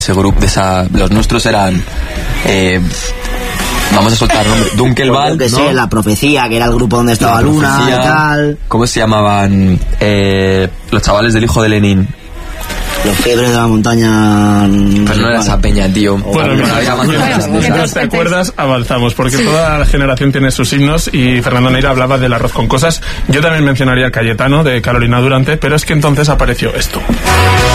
ese grupo, los nuestros eran... vamos a soltar el nombre, Dunkelwald, que ¿no? sé, La Profecía, que era el grupo donde estaba Luna y tal. ¿Cómo se llamaban los chavales del hijo de Lenin? Los Fiebres de la Montaña. Pues no era esa peña, tío. Bueno, mientras te acuerdas, avanzamos, porque toda la generación tiene sus himnos y Fernando Neira hablaba del arroz con cosas. Yo también mencionaría Cayetano, de Carolina Durante, pero es que entonces apareció esto.